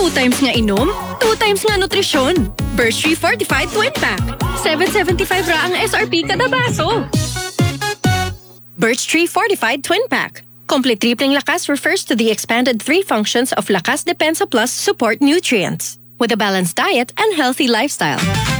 2 times nga inom, 2 times nga nutrisyon. Birch Tree Fortified Twin Pack. 7.75 ra ang SRP kada baso. Birch Tree Fortified Twin Pack. Complete tripling lakas refers to the expanded 3 functions of Lakas Depensa Plus support nutrients with a balanced diet and healthy lifestyle.